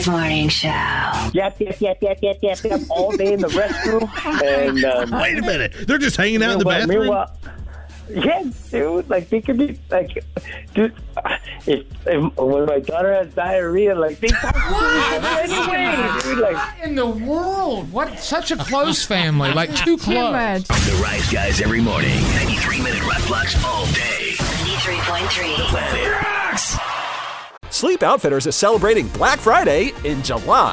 Rise Morning Show. Yep, all day in the restroom. And wait a minute, they're just hanging out in the bathroom. Yeah, dude. Like they could be like, dude. If when my daughter has diarrhea, like they talk anyway, dude. Like, what in the world? What? Such a close family, like too close. The Rise Guys every morning. 93-minute rap blocks all day. 93.3. The Planet Rocks. Sleep Outfitters is celebrating Black Friday in July.